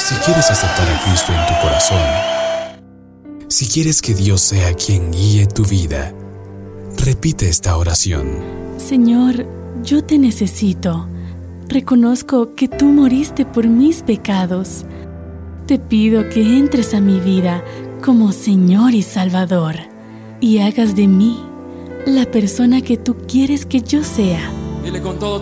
Si quieres aceptar a Cristo en tu corazón, si quieres que Dios sea quien guíe tu vida, repite esta oración. Señor, yo te necesito. Reconozco que tú moriste por mis pecados. Te pido que entres a mi vida como Señor y Salvador y hagas de mí la persona que tú quieres que yo sea. Dile con todo